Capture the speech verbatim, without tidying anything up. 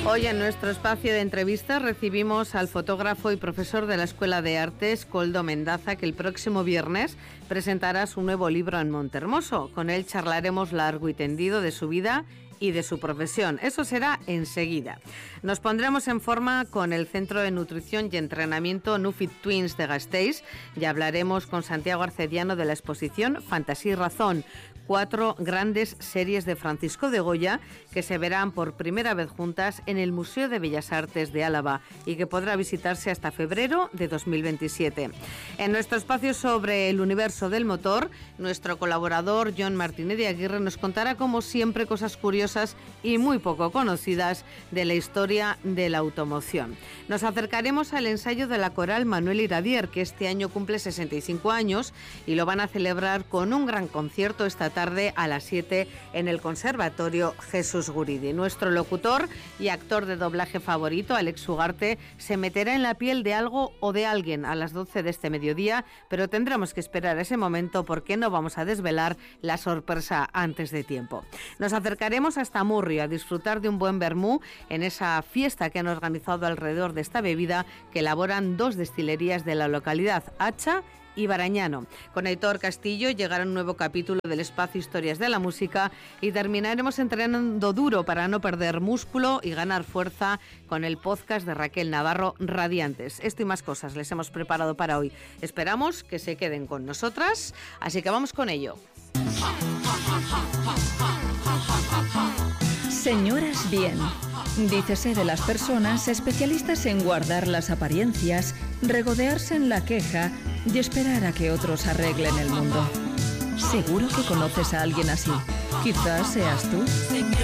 Hoy en nuestro espacio de entrevistas recibimos al fotógrafo y profesor de la Escuela de Artes, Koldo Mendaza, que el próximo viernes presentará su nuevo libro en Montehermoso. Con él charlaremos largo y tendido de su vida y de su profesión. Eso será enseguida. Nos pondremos en forma con el Centro de Nutrición y Entrenamiento Nufit Twins de Gasteiz y hablaremos con Santiago Arcediano de la exposición Fantasía y Razón, cuatro grandes series de Francisco de Goya que se verán por primera vez juntas en el Museo de Bellas Artes de Álava y que podrá visitarse hasta febrero de dos mil veintisiete. En nuestro espacio sobre el universo del motor, nuestro colaborador John Martínez de Aguirre nos contará como siempre cosas curiosas y muy poco conocidas de la historia de la automoción. Nos acercaremos al ensayo de la coral Manuel Iradier, que este año cumple sesenta y cinco años y lo van a celebrar con un gran concierto esta tarde a las siete en el Conservatorio Jesús Guridi. Nuestro locutor y actor de doblaje favorito, Alex Ugarte, se meterá en la piel de algo o de alguien a las doce de este mediodía, pero tendremos que esperar ese momento porque no vamos a desvelar la sorpresa antes de tiempo. Nos acercaremos hasta Murrio a disfrutar de un buen vermú en esa fiesta que han organizado alrededor de esta bebida que elaboran dos destilerías de la localidad, Hacha y Barañano. Con Aitor Castillo llegará un nuevo capítulo del espacio Historias de la Música y terminaremos entrenando duro para no perder músculo y ganar fuerza con el podcast de Raquel Navarro, Radiantes. Esto y más cosas les hemos preparado para hoy. Esperamos que se queden con nosotras, así que vamos con ello. Señoras bien, dícese de las personas especialistas en guardar las apariencias, regodearse en la queja y esperar a que otros arreglen el mundo. Seguro que conoces a alguien así. Quizás seas tú.